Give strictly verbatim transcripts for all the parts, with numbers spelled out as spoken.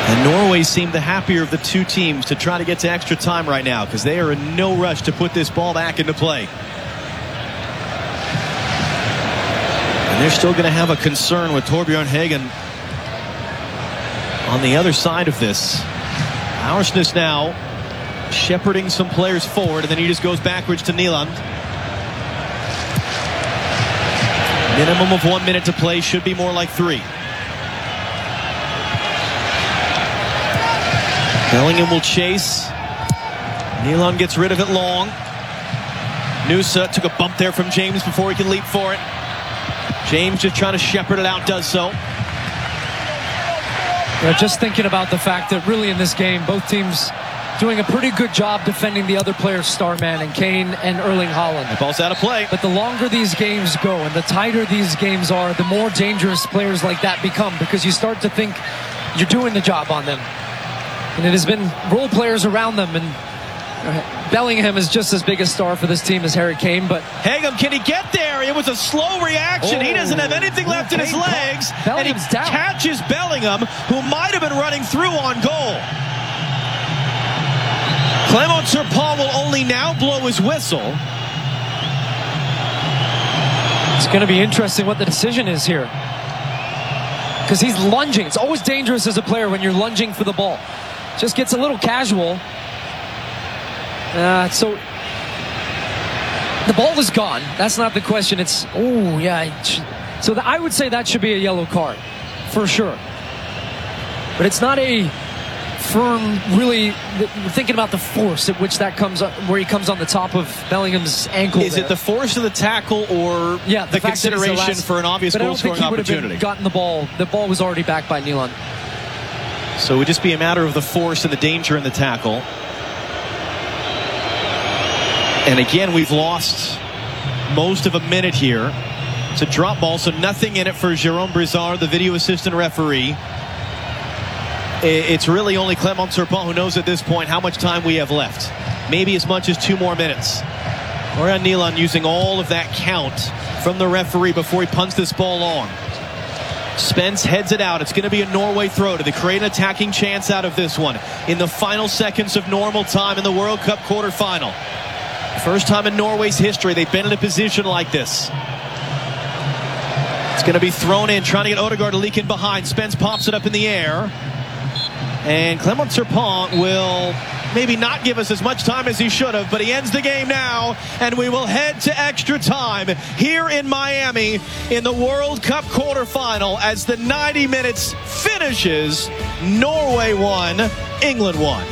And Norway seemed the happier of the two teams to try to get to extra time right now, because they are in no rush to put this ball back into play. And they're still going to have a concern with Torbjorn Hagen on the other side of this. Aursnes now shepherding some players forward, and then he just goes backwards to Nyland. Minimum of one minute to play, should be more like three. Bellingham will chase. Nyland gets rid of it long. Nusa took a bump there from James before he can leap for it. James just trying to shepherd it out, does so. Yeah, just thinking about the fact that really in this game, both teams doing a pretty good job defending the other player's star man, and Kane and Erling Haaland. The ball's out of play. But the longer these games go and the tighter these games are, the more dangerous players like that become, because you start to think you're doing the job on them. And it has been role players around them, and Bellingham is just as big a star for this team as Harry Kane. But Hagen, can he get there? It was a slow reaction. Oh, he doesn't have anything left in his legs. And he down. catches Bellingham, who might have been running through on goal. Clement Turpin will only now blow his whistle. It's going to be interesting what the decision is here, because he's lunging. It's always dangerous as a player when you're lunging for the ball. Just gets a little casual. Uh, so the ball is gone. That's not the question. It's, oh, yeah. So the, I would say that should be a yellow card for sure. But it's not a firm, really, thinking about the force at which that comes up, where he comes on the top of Bellingham's ankle. Is there. it the force of the tackle, or yeah, the, the consideration the last, for an obvious goal scoring opportunity? Gotten the ball. The ball was already back by Nyland. So it would just be a matter of the force and the danger in the tackle. And again, we've lost most of a minute here. It's a drop ball, so nothing in it for Jérôme Brizard, the video assistant referee. It's really only Clement Turpin who knows at this point how much time we have left. Maybe as much as two more minutes. Ørjan Nyland using all of that count from the referee before he punts this ball long. Spence heads it out. It's going to be a Norway throw. Do they create an attacking chance out of this one in the final seconds of normal time in the World Cup quarterfinal? First time in Norway's history they've been in a position like this. It's going to be thrown in, trying to get Odegaard to leak in behind. Spence pops it up in the air. And Clement Turpin will maybe not give us as much time as he should have, but he ends the game now, and we will head to extra time here in Miami in the World Cup quarterfinal as the ninety minutes finishes. Norway won, England won.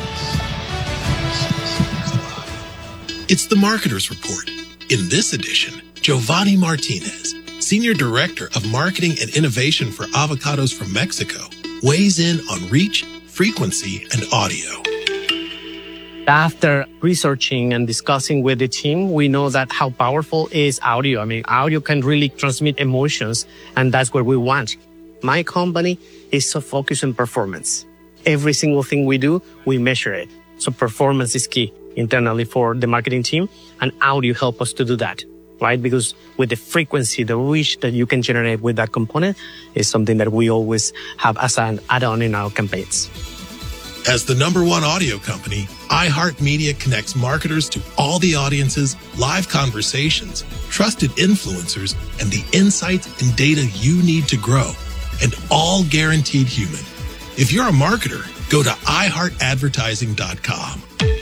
It's the Marketer's Report. In this edition, Giovanni Martinez, Senior Director of Marketing and Innovation for Avocados from Mexico, weighs in on reach, frequency, and audio. After researching and discussing with the team, we know that how powerful is audio. I mean, audio can really transmit emotions, and that's what we want. My company is so focused on performance. Every single thing we do, we measure it. So performance is key internally for the marketing team, and audio help us to do that, right? Because with the frequency, the reach that you can generate with that component is something that we always have as an add-on in our campaigns. As the number one audio company, iHeartMedia connects marketers to all the audiences, live conversations, trusted influencers, and the insights and data you need to grow, and all guaranteed human. If you're a marketer, go to i heart advertising dot com.